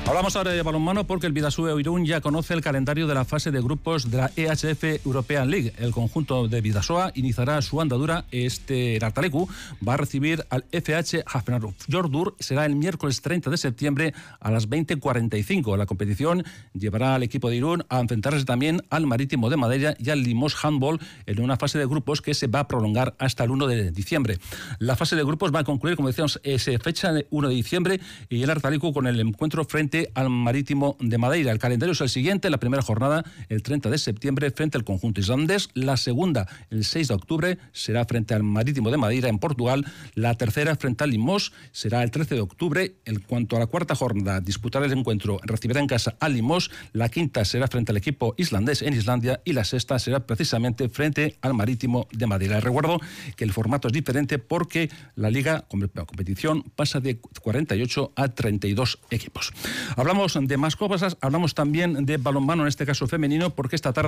Hablamos ahora de balonmano porque el Bidasoa Irún ya conoce el calendario de la fase de grupos de la EHF European League. El conjunto de Bidasoa iniciará su andadura. El Artalecu va a recibir al FH Hafnarfjordur. Será el miércoles 30 de septiembre a las 20:45. La competición llevará al equipo de Irún a enfrentarse también al Marítimo de Madeira y al Limos Handball en una fase de grupos que se va a prolongar hasta el 1 de diciembre. La fase de grupos va a concluir, como decíamos, esa fecha de 1 de diciembre y el Artalecu con el encuentro frente al Marítimo de Madeira. El calendario es el siguiente: la primera jornada el 30 de septiembre frente al conjunto islandés, la segunda el 6 de octubre será frente al Marítimo de Madeira en Portugal, la tercera frente al Limos será el 13 de octubre. En cuanto a la cuarta jornada, disputará el encuentro, recibirá en casa al Limos, la quinta será frente al equipo islandés en Islandia y la sexta será precisamente frente al Marítimo de Madeira. Recuerdo que el formato es diferente porque la liga, la competición, pasa de 48 a 32 equipos. Hablamos de más cosas, hablamos también de balonmano, en este caso femenino, porque esta tarde